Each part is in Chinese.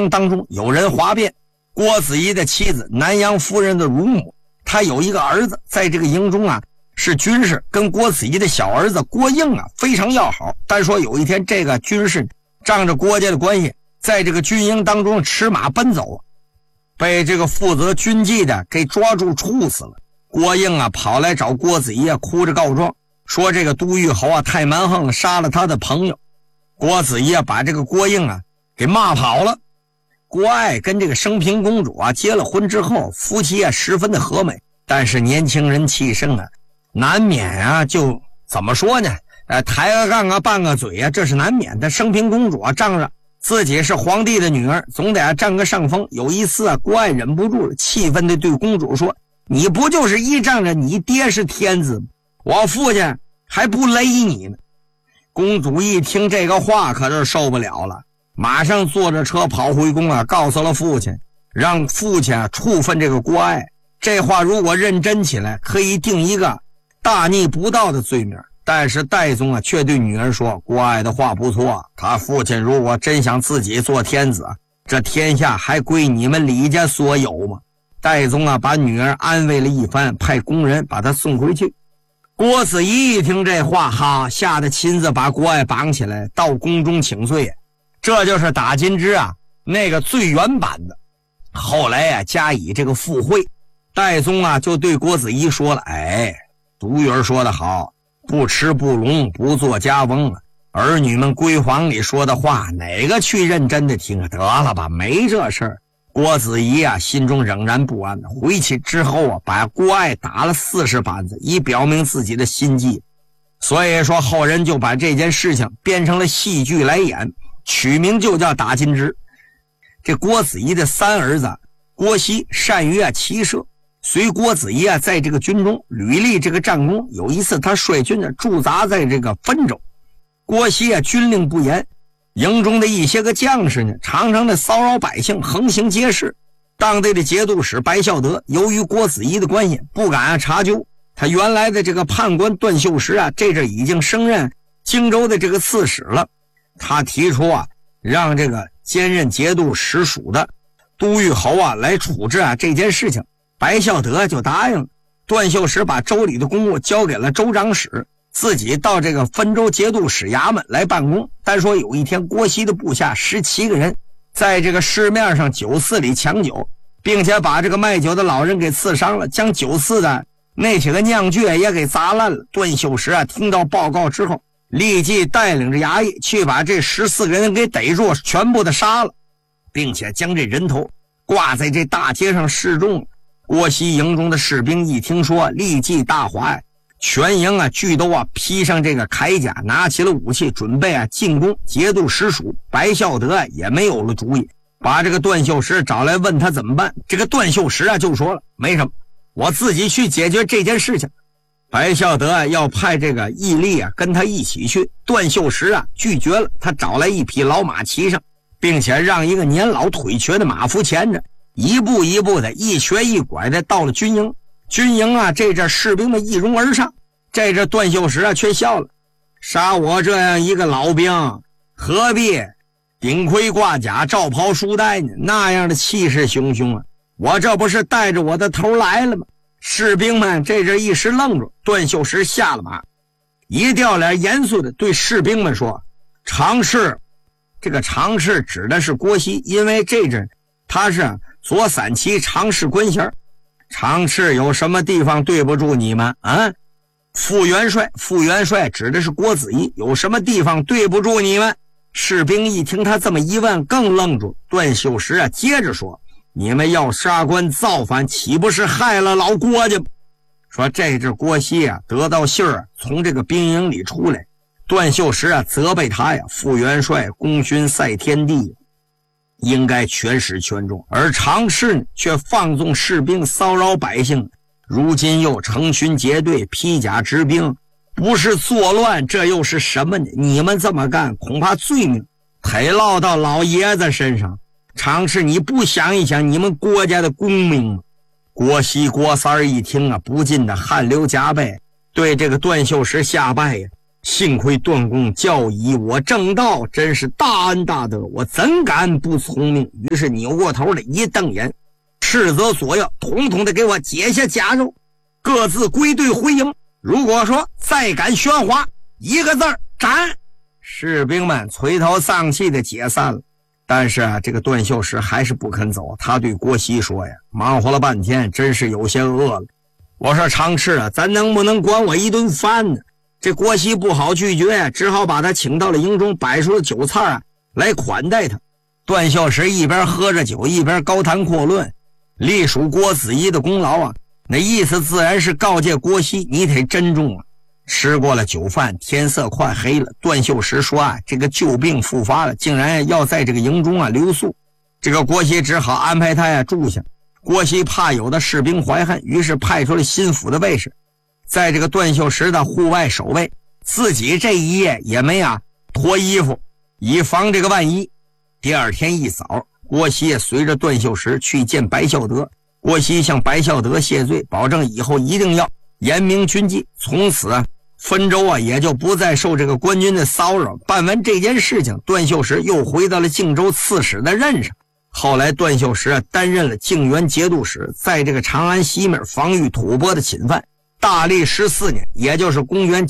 营当中有人哗变，郭子仪的妻子南阳夫人的乳母，她有一个儿子，在这个营中啊是军士，跟郭子仪的小儿子郭应啊非常要好。但说有一天这个军士仗着郭家的关系，在这个军营当中驰马奔走，被这个负责军纪的给抓住处死了。郭应啊跑来找郭子仪啊，哭着告状，说这个都虞侯啊太蛮横了，杀了他的朋友。郭子仪啊把这个郭应啊给骂跑了。郭爱跟这个升平公主啊结了婚之后，夫妻啊十分的和美，但是年轻人气盛啊，难免啊就怎么说呢，抬个杠啊拌个嘴啊，这是难免的。升平公主啊仗着自己是皇帝的女儿，总得占个上风。有一次啊，郭爱忍不住了，气愤地对公主说，你不就是依仗着你爹是天子吗？我父亲还不勒你呢。公主一听这个话可是受不了了，马上坐着车跑回宫啊，告诉了父亲，让父亲啊处分这个郭爱。这话如果认真起来，可以定一个大逆不道的罪名。但是戴宗啊却对女儿说，郭爱的话不错，他父亲如果真想自己做天子，这天下还归你们李家所有吗？戴宗啊把女儿安慰了一番，派工人把她送回去。郭子仪一听这话，哈，吓得亲自把郭爱绑起来到宫中请罪。这就是打金枝啊那个最原版的。后来啊加以这个附会，戴宗啊就对郭子仪说了，独语说得好，不吃不聋不做家翁，儿女们闺房里说的话哪个去认真的听啊？得了吧，没这事儿。郭子仪啊心中仍然不安，回去之后啊把郭爱打了40板子，以表明自己的心迹。所以说后人就把这件事情编成了戏剧来演，取名就叫打金枝。这郭子仪的三儿子郭熙善于骑射，随郭子仪啊在这个军中屡立这个战功。有一次他率军驻扎在这个汾州，郭熙啊军令不严，营中的一些个将士呢常常的骚扰百姓，横行街市。当地的节度使白孝德由于郭子仪的关系不敢查究，他原来的这个判官段秀实啊这阵已经升任荆州的这个刺史了。他提出啊让这个兼任节度使属的都虞侯啊来处置啊这件事情。白孝德就答应了。段秀实把州里的公务交给了州长史，自己到这个汾州节度使衙门来办公。但说有一天郭熙的部下17个人在这个市面上酒肆里抢酒，并且把这个卖酒的老人给刺伤了，将酒肆的那些个酿具也给砸烂了。段秀实啊听到报告之后，立即带领着衙役去把这14个人给逮住，全部的杀了，并且将这人头挂在这大街上示众。郭熙营中的士兵一听说，立即大哗，全营啊俱都啊披上这个铠甲，拿起了武器，准备啊进攻节度使署。白孝德啊也没有了主意，把这个段秀实找来问他怎么办。这个段秀实啊就说了，没什么，我自己去解决这件事情。白孝德啊要派这个义利啊跟他一起去，段秀实啊拒绝了。他找来一匹老马骑上，并且让一个年老腿瘸的马夫牵着，一步一步的一瘸一拐的到了军营。军营啊这阵士兵们一拥而上，这阵段秀实啊却笑了，杀我这样一个老兵，何必顶盔挂甲罩袍束带呢？那样的气势汹汹啊，我这不是带着我的头来了吗？士兵们这阵一时愣住。段秀实下了马，一掉脸严肃的对士兵们说，常侍，这个常侍指的是郭熙，因为这阵他是左散骑常侍官衔。常侍有什么地方对不住你们啊？副元帅指的是郭子仪，有什么地方对不住你们？士兵一听他这么一问更愣住。段秀实啊接着说，你们要杀官造反，岂不是害了老郭家？说这阵郭熙啊得到信儿，从这个兵营里出来，段秀实啊责备他呀，副元帅功勋赛天地，应该全始全终，而常侍呢却放纵士兵骚扰百姓，如今又成群结队披甲执兵，不是作乱，这又是什么呢？你们这么干恐怕罪名得落到老爷子身上。常侍你不想一想你们国家的功名吗？郭熙郭三儿一听啊不禁的汗流浃背，对这个段秀实下拜呀。 幸亏段公教以我正道，真是大恩大德，我怎敢不从命？于是扭过头来一瞪眼，斥责所要统统的给我解下甲胄，各自归队回营。如果说再敢喧哗，一个字儿斩！士兵们垂头丧气的解散了。但是啊，这个段秀实还是不肯走。他对郭熙说呀，忙活了半天，真是有些饿了。我说常侍啊，咱能不能管我一顿饭呢？这郭熙不好拒绝，只好把他请到了营中，摆出了酒菜啊来款待他。段秀实一边喝着酒，一边高谈阔论，隶属郭子仪的功劳啊，那意思自然是告诫郭熙，你得珍重啊。吃过了酒饭，天色快黑了。段秀实说啊，这个旧病复发了，竟然要在这个营中啊留宿。这个郭熙只好安排他呀住下。郭熙怕有的士兵怀恨，于是派出了心腹的卫士，在这个段秀实的户外守卫，自己这一夜也没脱衣服，以防这个万一。第二天一早，郭熙也随着段秀实去见白孝德。郭熙向白孝德谢罪，保证以后一定要严明军纪，从此汾州也就不再受这个官军的骚扰。办完这件事情，段秀实又回到了靖州刺史的任上。后来段秀实担任了靖远节度使，在这个长安西面防御吐蕃的侵犯。大历14年，也就是公元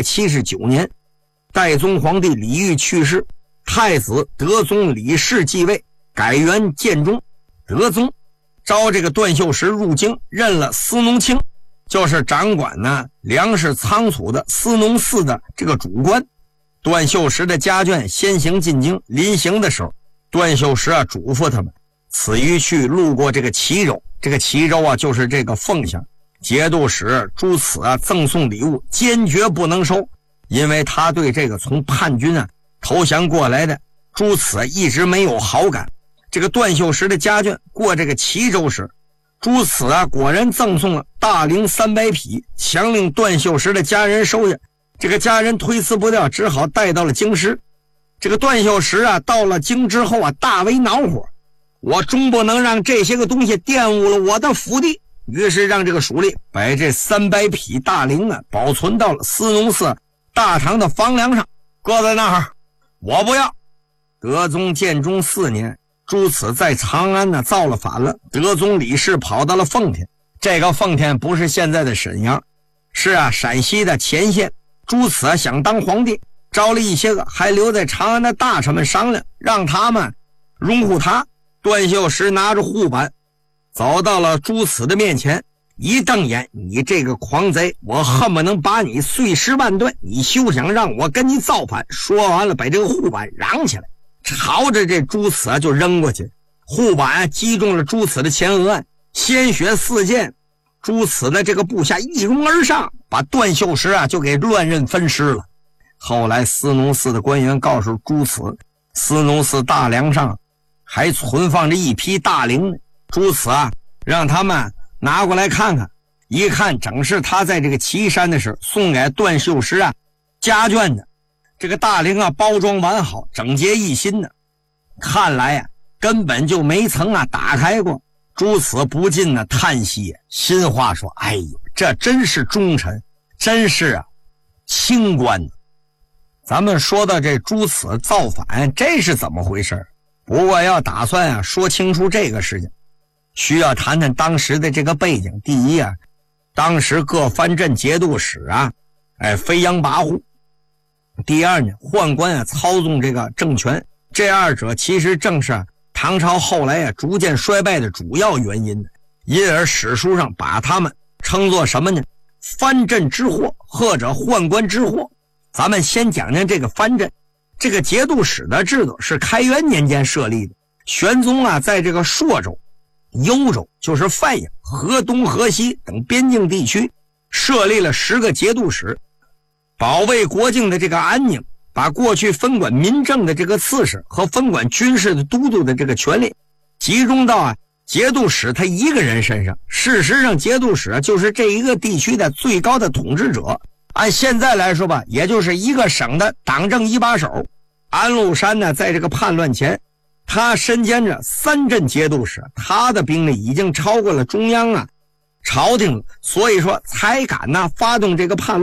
779年，代宗皇帝李煜去世，太子德宗李氏继位，改元建中。德宗召这个段秀实入京，任了司农卿，就是掌管粮食仓储的司农司的这个主官。段秀实的家眷先行进京，临行的时候，段秀实嘱咐他们，此一去路过这个齐州，这个齐州就是这个凤翔，节度使朱此赠送礼物，坚决不能收，因为他对这个从叛军投降过来的朱此一直没有好感。这个段秀实的家眷过这个齐州时，朱此果然赠送了大陵300匹，强令段秀实的家人收下。这个家人推辞不掉，只好带到了京师。这个段秀实到了京之后大为恼火，我终不能让这些个东西玷污了我的府邸。于是让这个属吏把这300匹大陵保存到了司农司大堂的房梁上，搁在那儿。我不要。德宗建中4年，朱此在长安造了反了，德宗李氏跑到了奉天。这个奉天不是现在的沈阳，是陕西的乾县。朱此想当皇帝，招了一些个还留在长安的大臣们商量，让他们拥护他。段秀实拿着护板走到了朱此的面前，一瞪眼，你这个狂贼，我恨不能把你碎尸万段，你休想让我跟你造反。说完了，把这个护板嚷起来，朝着这朱此就扔过去。护板击中了朱此的前额，鲜血四溅。朱此的这个部下一拥而上，把段秀实就给乱刃分尸了。后来司农司的官员告诉朱此，司农司大梁上还存放着一批大陵呢。朱此让他们拿过来看看，一看正是他在这个岐山的时候送给段秀实家眷的。这个大陵包装完好，整洁一新的，看来根本就没曾打开过。朱此不禁叹息，心话说，哎呦，这真是忠臣，真是清官。咱们说到这朱此造反，这是怎么回事？不过要打算说清楚这个事情，需要谈谈当时的这个背景。第一当时各藩镇节度使飞扬跋扈。第二呢，宦官操纵这个政权，这二者其实正是唐朝后来逐渐衰败的主要原因，因而史书上把他们称作什么呢？藩镇之祸，或者宦官之祸。咱们先讲讲这个藩镇。这个节度使的制度是开元年间设立的。玄宗在这个朔州、幽州，就是范阳、河东、河西等边境地区设立了10个节度使，保卫国境的这个安宁，把过去分管民政的这个刺史和分管军事的都督的这个权力集中到节度使他一个人身上。事实上，节度使就是这一个地区的最高的统治者。按现在来说吧，也就是一个省的党政一把手。安禄山在这个叛乱前，他身兼着3镇节度使，他的兵力已经超过了中央朝廷，所以说才敢发动这个叛乱。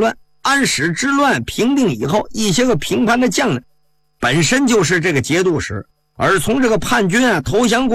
安史之乱平定以后，一些个平叛的将领本身就是这个节度使，而从这个叛军投降过